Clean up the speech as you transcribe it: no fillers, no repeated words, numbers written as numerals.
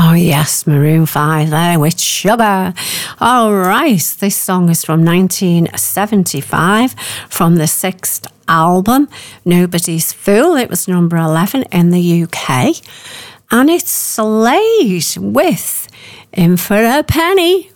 Oh yes, Maroon 5 there with Sugar. All right, this song is from 1975 from the sixth album, Nobody's Fool. It was number 11 in the UK. And it's Slade with In For a Penny.